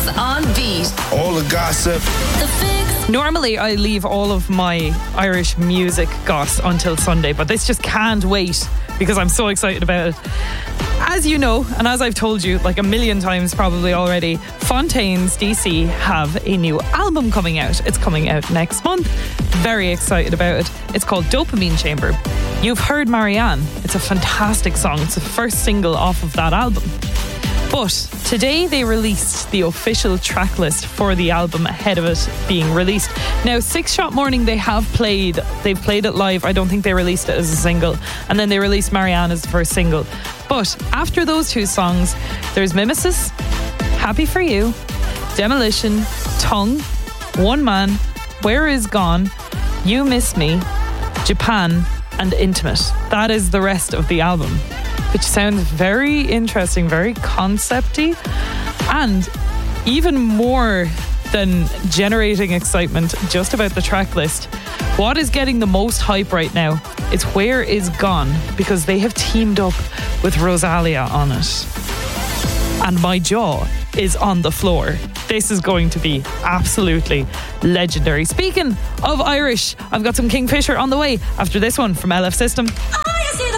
Fix on Beat. All the gossip. The Fix. Normally, I leave all of my Irish music goss until Sunday, but this just can't wait because I'm so excited about it. As you know, and as I've told you like a million times probably already, Fontaines DC have a new album coming out. It's coming out next month. Very excited about it. It's called Dopamine Chamber. You've heard Marianne. It's a fantastic song. It's the first single off of that album. But today they released the official track list for the album ahead of it being released. Now, Six Shot Morning they've played it live. I don't think they released it as a single. And then they released Marianne as the first single. But after those two songs, there's Mimesis, Happy For You, Demolition, Tongue, One Man, Where Is Gone, You Miss Me, Japan, and Intimate. That is the rest of the album, which sounds very interesting, very concepty, and even more than generating excitement just about the track list. What is getting the most hype right now is Where Is Gone, because they have teamed up with Rosalia on it. And my jaw is on the floor. This is going to be absolutely legendary. Speaking of Irish, I've got some Kingfisher on the way after this one from LF System.